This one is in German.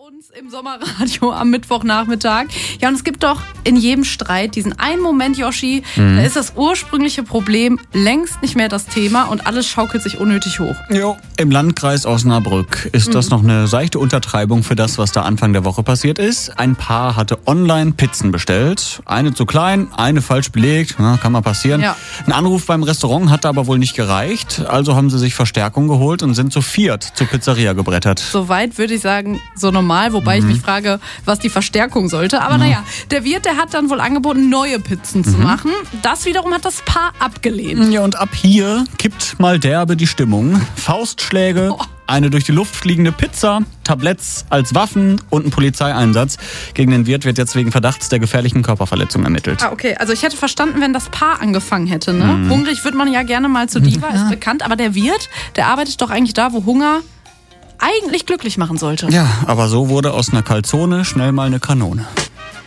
uns im Sommerradio am Mittwochnachmittag. Ja, und es gibt doch in jedem Streit diesen einen Moment, Yoshi, da ist das ursprüngliche Problem längst nicht mehr das Thema und alles schaukelt sich unnötig hoch. Jo, im Landkreis Osnabrück ist das noch eine seichte Untertreibung für das, was da Anfang der Woche passiert ist. Ein Paar hatte online Pizzen bestellt. Eine zu klein, eine falsch belegt, kann mal passieren. Ja. Ein Anruf beim Restaurant hat aber wohl nicht gereicht. Also haben sie sich Verstärkung geholt und sind zu viert zur Pizzeria gebrettert. Soweit würde ich sagen, so normal, wobei ich mich frage, was die Verstärkung sollte. Aber naja, der Wirt, der hat dann wohl angeboten, neue Pizzen zu machen. Das wiederum hat das Paar abgelehnt. Ja, und ab hier kippt mal derbe die Stimmung. Faustschläge, eine durch die Luft fliegende Pizza, Tabletts als Waffen und ein Polizeieinsatz. Gegen den Wirt wird jetzt wegen Verdachts der gefährlichen Körperverletzung ermittelt. Ah, okay. Also ich hätte verstanden, wenn das Paar angefangen hätte. Ne? Hungrig wird man ja gerne mal zur Diva, ist bekannt. Aber der Wirt, der arbeitet doch eigentlich da, wo Hunger eigentlich glücklich machen sollte. Ja, aber so wurde aus einer Calzone schnell mal eine Kanone.